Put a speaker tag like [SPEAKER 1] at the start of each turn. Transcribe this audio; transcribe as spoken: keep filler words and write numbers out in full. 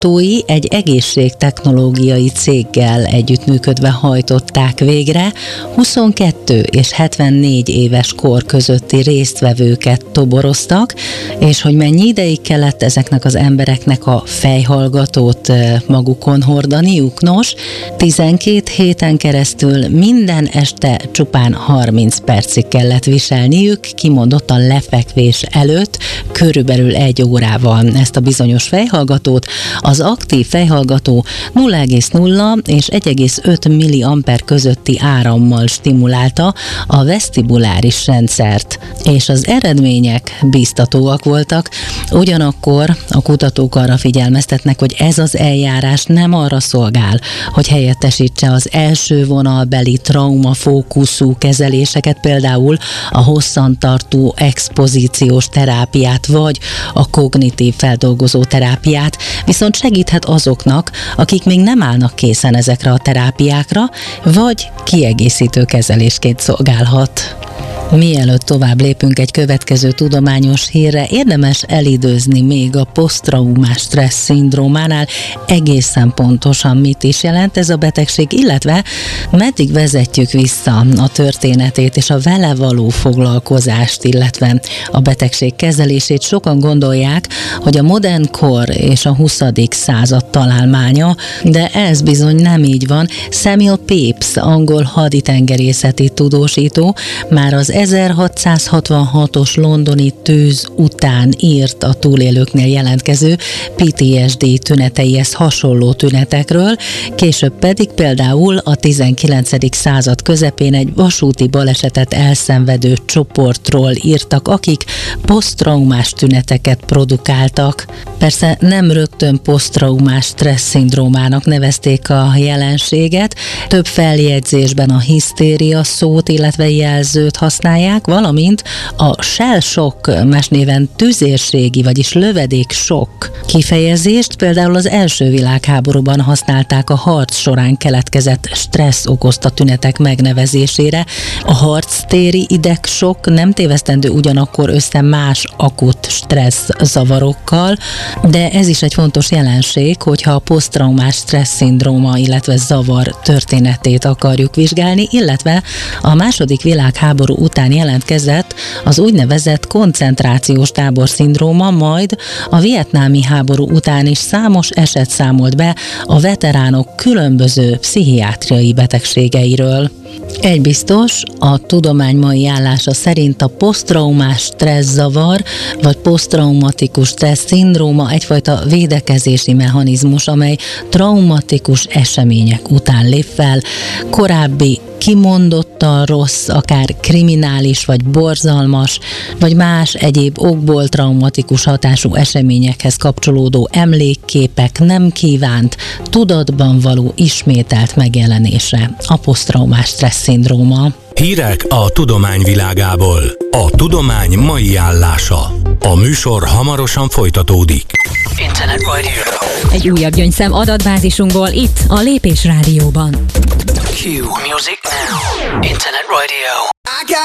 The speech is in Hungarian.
[SPEAKER 1] kutatói egy egészségtechnológiai céggel együttműködve hajtották végre. huszonkettő és hetvennégy éves kor közötti résztvevőket toboroztak, és hogy mennyi ideig kellett ezeknek az embereknek a fejhallgatót magukon hordaniuk? Nos, tizenkét héten keresztül minden este csupán harminc percig kellett viselniük, kimondottan lefekvés előtt, körülbelül egy órával ezt a bizonyos fejhallgatót. Az aktív fejhallgató nulla egész nulla és egy egész öt milliamper közötti árammal stimulálta a vesztibuláris rendszert, és az eredmények biztatóak voltak. Ugyanakkor a kutatók arra figyelmeztetnek, hogy ez az eljárás nem arra szolgál, hogy helyettesítse az első vonalbeli traumafókuszú kezeléseket, például a hosszantartó expozíciós terápiát, vagy a kognitív feldolgozó terápiát, viszont segíthet azoknak, akik még nem állnak készen ezekre a terápiákra, vagy kiegészítő kezelésként szolgálhat. Mielőtt tovább lépünk egy következő tudományos hírre, érdemes elidőzni még a posztraumás stressz szindrómánál egészen pontosan mit is jelent ez a betegség, illetve meddig vezetjük vissza a történetét és a vele való foglalkozást, illetve a betegség kezelését. Sokan gondolják, hogy a modern kor és a huszadik század találmánya, de ez bizony nem így van. Samuel Pepys, angol haditengerészeti tudósító, már az ezerhatszázhatvanhatos londoni tűz után írt a túlélőknél jelentkező pé té es dé tüneteihez hasonló tünetekről, később pedig például a tizenkilencedik század közepén egy vasúti balesetet elszenvedő csoportról írtak, akik posztraumás tüneteket produkáltak. Persze nem rögtön posztraumás stressz szindrómának nevezték a jelenséget, több feljegyzésben a hisztéria szót, illetve jelzőt használják, valamint a shell shock, más néven tüzérségi, vagyis lövedék sok kifejezést például az első világháborúban használták a harc során keletkezett stressz okozta tünetek megnevezésére. A harctéri idegsokk nem tévesztendő ugyanakkor össze más akut stressz zavarokkal, de ez is egy fontos jelenség, hogyha a posztraumás stressz szindróma, illetve zavar történetét akarjuk vizsgálni, illetve a második világháború után jelentkezett az úgynevezett koncentrációs tábor szindróma, majd a vietnámi háború után is számos eset számolt be a veteránok különböző pszichiátriai betegségeiről. Egy biztos, a tudomány mai állása szerint a posztraumás stresszavar vagy posztraumatikus stressz szindróma egyfajta védekezési mechanizmus, amely traumatikus események után lép fel, korábbi kimondottan rossz, akár kriminális vagy borzalmas, vagy más egyéb okból traumatikus hatású eseményekhez kapcsolódó emlékképek nem kívánt, tudatban való ismételt megjelenése, a posztraumás stressz szindróma.
[SPEAKER 2] Hírek a tudomány világából. A tudomány mai állása. A műsor hamarosan folytatódik.
[SPEAKER 3] Internet Radio. Egy újabb gyöngyszem adatbázisunkból itt a Lépés Rádióban. Q Music Now. Internet Radio.